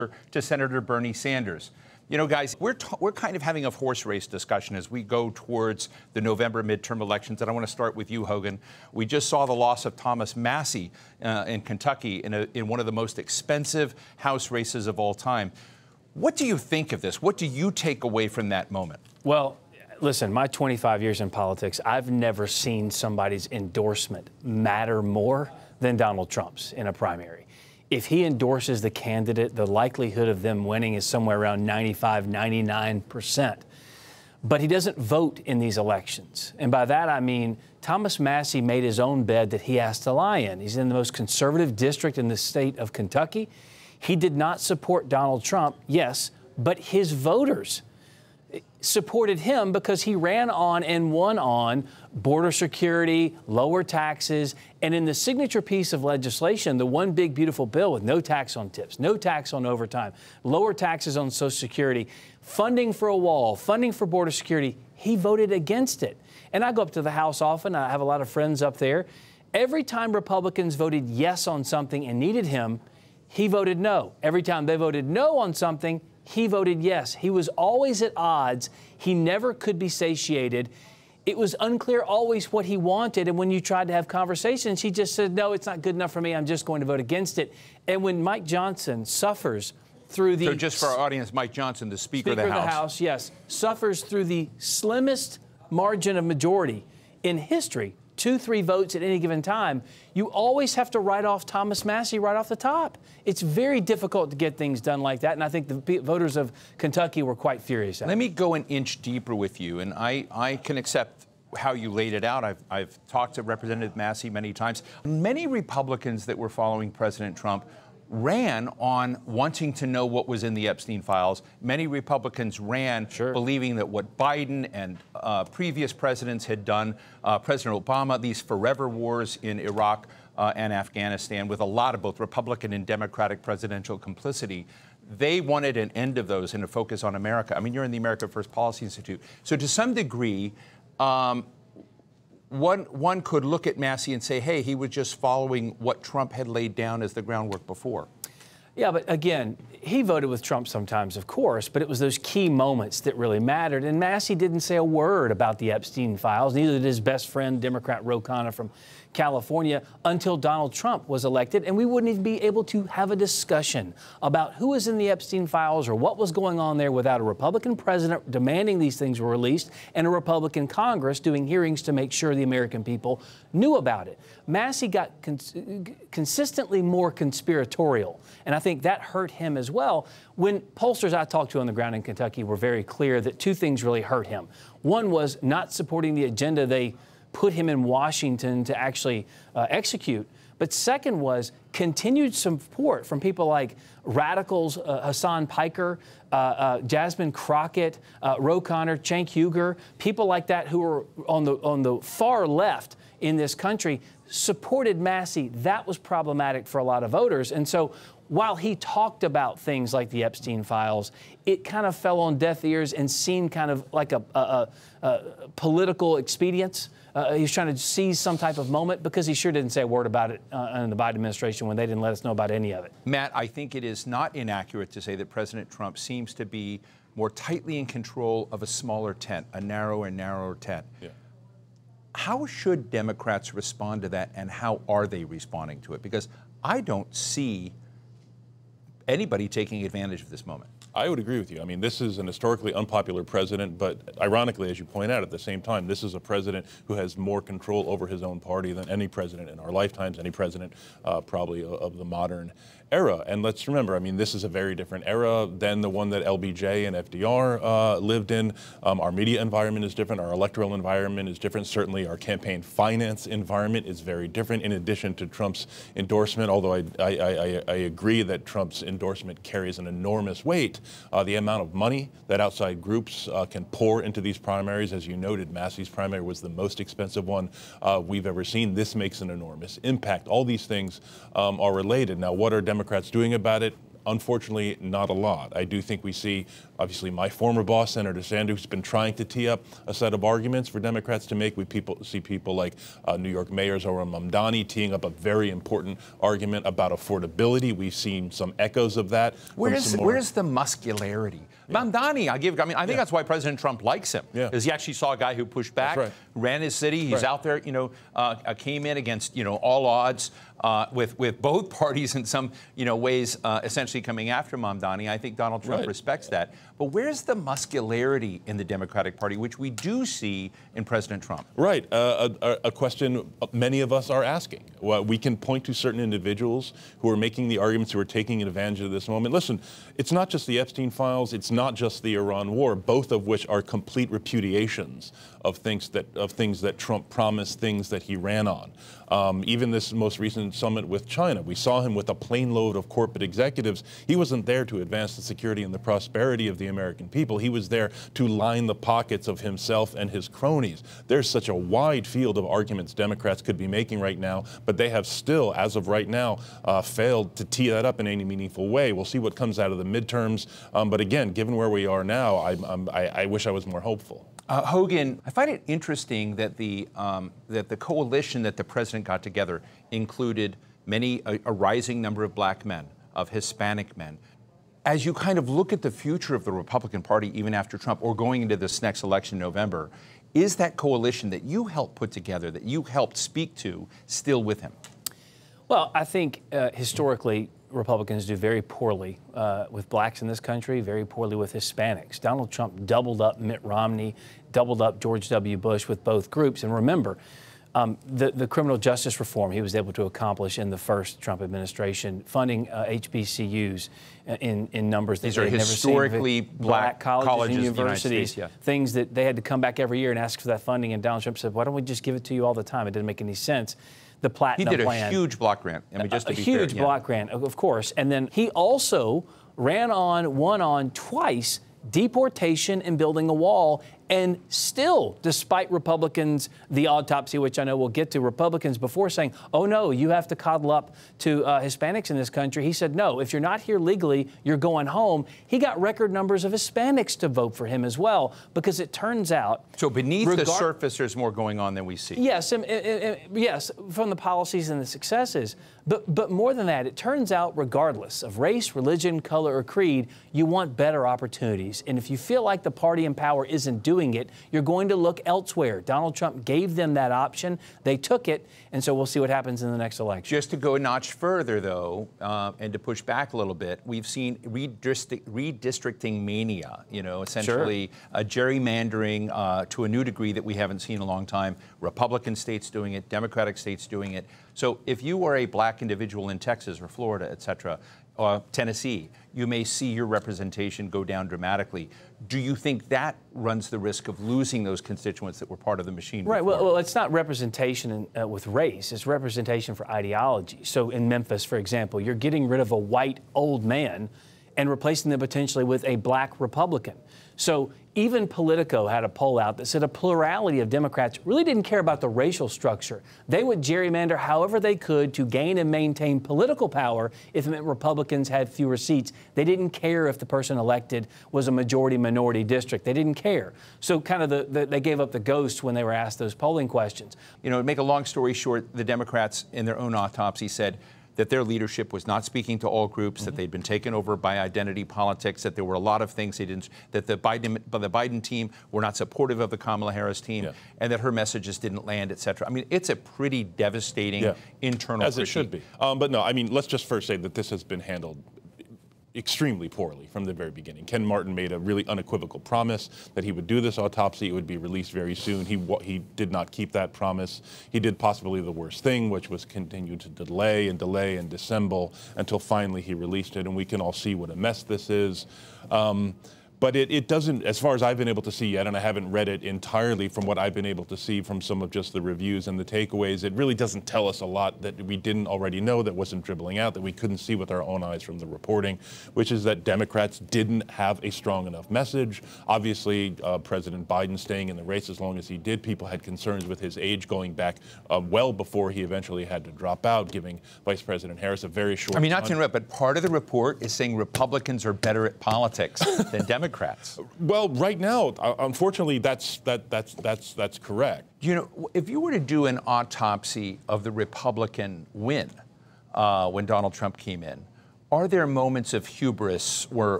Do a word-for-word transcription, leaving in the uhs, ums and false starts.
to Senator Bernie Sanders. You know, guys, we're, we're kind of having a horse race discussion as we go towards the November midterm elections. And I want to start with you, Hogan. We just saw the loss of Thomas Massie uh, in Kentucky in, a, in one of the most expensive House races of all time. What do you think of this? What do you take away from that moment? Well, listen, my twenty-five years in politics, I've never seen somebody's endorsement matter more than Donald Trump's in a primary. If he endorses the candidate, the likelihood of them winning is somewhere around ninety-five, ninety-nine percent. But he doesn't vote in these elections. And by that, I mean Thomas Massie made his own bed that he has to lie in. He's in the most conservative district in the state of Kentucky. He did not support Donald Trump, yes, but his voters supported him because he ran on and won on border security, lower taxes, and in the signature piece of legislation, the one big beautiful bill with no tax on tips, no tax on overtime, lower taxes on Social Security, funding for a wall, funding for border security, he voted against it. And I go up to the House often. I have a lot of friends up there. Every time Republicans voted yes on something and needed him, he voted no. Every time they voted no on something, he voted yes. He was always at odds. He never could be satiated. It was unclear always what he wanted. And when you tried to have conversations, he just said, no, it's not good enough for me. I'm just going to vote against it. And when Mike Johnson suffers through the... So just for our audience, Mike Johnson, the Speaker, Speaker of the House. of the House, yes, suffers through the slimmest margin of majority in history, two, three votes at any given time, you always have to write off Thomas Massie right off the top. It's very difficult to get things done like that, and I think the voters of Kentucky were quite furious at it. Let me go an inch deeper with you, and I, I can accept how you laid it out. I've, I've talked to Representative Massie many times. Many Republicans that were following President Trump ran on wanting to know what was in the Epstein files. Many Republicans ran sure. believing that what Biden and uh, previous presidents had done, uh, President Obama, these forever wars in Iraq uh, and Afghanistan, with a lot of both Republican and Democratic presidential complicity, they wanted an end of those and a focus on America. I mean, you're in the America First Policy Institute. So to some degree, um, One, one could look at Massie and say, hey, he was just following what Trump had laid down as the groundwork before. Yeah, but again, he voted with Trump sometimes, of course, but it was those key moments that really mattered. And Massie didn't say a word about the Epstein files, neither did his best friend, Democrat Ro Khanna from California, until Donald Trump was elected. And we wouldn't even be able to have a discussion about who was in the Epstein files or what was going on there without a Republican president demanding these things were released and a Republican Congress doing hearings to make sure the American people knew about it. Massie got cons consistently more conspiratorial, and I think that hurt him as well. When pollsters I talked to on the ground in Kentucky were very clear that two things really hurt him. One was not supporting the agenda they put him in Washington to actually uh, execute. But second was continued support from people like radicals, uh, Hassan Piker, uh, uh, Jasmine Crockett, uh, Ro Khanna, Cenk Uygur, people like that who were on the, on the far left in this country supported Massie. That was problematic for a lot of voters. And so while he talked about things like the Epstein files, it kind of fell on deaf ears and seemed kind of like a, a, a, a political expedience. Uh, he was trying to seize some type of moment because he sure didn't say a word about it uh, in the Biden administration when they didn't let us know about any of it. Matt, I think it is not inaccurate to say that President Trump seems to be more tightly in control of a smaller tent, a narrower and narrower tent. Yeah. How should Democrats respond to that, and how are they responding to it? Because I don't see anybody taking advantage of this moment. I would agree with you. I mean, this is an historically unpopular president, but ironically, as you point out, at the same time, this is a president who has more control over his own party than any president in our lifetimes, any president uh, probably of the modern era. And let's remember, I mean, this is a very different era than the one that L B J and F D R uh, lived in. Um, our media environment is different. Our electoral environment is different. Certainly, our campaign finance environment is very different, in addition to Trump's endorsement, although I, I, I, I agree that Trump's endorsement carries an enormous weight. Uh, the amount of money that outside groups uh, can pour into these primaries, as you noted, Massie's primary was the most expensive one uh, we've ever seen. This makes an enormous impact. All these things um, are related. Now, what are Democrats doing about it? unfortunately, not a lot. I do think we see, obviously, my former boss, Senator Sanders, who's been trying to tee up a set of arguments for Democrats to make. We people, see people like uh, New York Mayor Zohran Mamdani teeing up a very important argument about affordability. We've seen some echoes of that. Where's, where's the muscularity? Yeah. Mamdani, I give. I mean, I think yeah. that's why President Trump likes him. Yeah. Because he actually saw a guy who pushed back, right. ran his city. He's right. out there, you know, uh, came in against, you know, all odds uh, with with both parties in some, you know, ways, uh, essentially coming after Mamdani. I think Donald Trump right. respects that. But where's the muscularity in the Democratic Party, which we do see in President Trump? Right. Uh, a, a question many of us are asking. Well, we can point to certain individuals who are making the arguments, who are taking advantage of this moment. Listen, it's not just the Epstein files. It's not just the Iran war, both of which are complete repudiations of things that of things that Trump promised, things that he ran on. Um, even this most recent summit with China, we saw him with a plane load of corporate executives. He wasn't there to advance the security and the prosperity of the American people. He was there to line the pockets of himself and his cronies. There's such a wide field of arguments Democrats could be making right now, but they have still, as of right now, uh, failed to tee that up in any meaningful way. We'll see what comes out of the midterms. Um, but again, given where we are now, I, I'm, I, I wish I was more hopeful. Uh, Hogan, I find it interesting that the um, that the coalition that the president got together included many a, a rising number of black men, of Hispanic men. As you kind of look at the future of the Republican Party, even after Trump, or going into this next election in November, is that coalition that you helped put together, that you helped speak to, still with him? Well, I think uh, historically, Republicans do very poorly uh, with blacks in this country, very poorly with Hispanics. Donald Trump doubled up Mitt Romney, doubled up George W. Bush with both groups. And remember, um, the, the criminal justice reform he was able to accomplish in the first Trump administration, funding uh, H B C Us in, in numbers that These they are had never seen. historically black, black colleges, colleges and universities, States, yeah. things that they had to come back every year and ask for that funding. And Donald Trump said, why don't we just give it to you all the time? It didn't make any sense. The Platinum He did a plan. huge block grant. I mean, just to a be huge fair, block yeah. grant, of course. And then he also ran on, won on twice deportation and building a wall. And still, despite Republicans, the autopsy, which I know we'll get to, Republicans before saying, oh, no, you have to coddle up to uh, Hispanics in this country. He said, no, if you're not here legally, you're going home. He got record numbers of Hispanics to vote for him as well, because it turns out. So beneath the surface, there's more going on than we see. Yes, and, and, and, yes, from the policies and the successes. But, but more than that, it turns out, regardless of race, religion, color, or creed, you want better opportunities. And if you feel like the party in power isn't doing it, you're going to look elsewhere. Donald Trump gave them that option. They took it, and so we'll see what happens in the next election. Just to go a notch further, though, uh, and to push back a little bit, we've seen redistrict redistricting mania, you know, essentially sure. uh, gerrymandering uh, to a new degree that we haven't seen in a long time. Republican states doing it, Democratic states doing it. So if you are a black individual in Texas or Florida, et cetera, uh, Tennessee, you may see your representation go down dramatically. Do you think that runs the risk of losing those constituents that were part of the machine Right. before? Well, well, it's not representation in, uh, with race. It's representation for ideology. So in Memphis, for example, you're getting rid of a white old man and replacing them potentially with a black Republican. So even Politico had a poll out that said a plurality of Democrats really didn't care about the racial structure. They would gerrymander however they could to gain and maintain political power if it meant Republicans had fewer seats. They didn't care if the person elected was a majority-minority district. They didn't care. So kind of the, the, they gave up the ghost when they were asked those polling questions. You know, to make a long story short, the Democrats in their own autopsy said that their leadership was not speaking to all groups, mm-hmm. that they'd been taken over by identity politics, that there were a lot of things they didn't, that the Biden, the Biden team were not supportive of the Kamala Harris team, yeah. and that her messages didn't land, et cetera. I mean, it's a pretty devastating yeah. internal As critique. it should be. Um, but no, I mean, let's just first say that this has been handled extremely poorly from the very beginning. Ken Martin made a really unequivocal promise that he would do this autopsy. It would be released very soon. He he did not keep that promise. He did possibly the worst thing, which was continue to delay and delay and dissemble until finally he released it. And we can all see what a mess this is. Um, but it, it doesn't, as far as I've been able to see yet, and I haven't read it entirely, from what I've been able to see from some of just the reviews and the takeaways, it really doesn't tell us a lot that we didn't already know, that wasn't dribbling out, that we couldn't see with our own eyes from the reporting, which is that Democrats didn't have a strong enough message. Obviously, uh, President Biden staying in the race as long as he did, people had concerns with his age going back uh, well before he eventually had to drop out, giving Vice President Harris a very short I mean, not to time. interrupt, but part of the report is saying Republicans are better at politics than Democrats. Well, right now, uh, unfortunately, that's that that's that's that's correct. You know, if you were to do an autopsy of the Republican win uh, when Donald Trump came in, are there moments of hubris where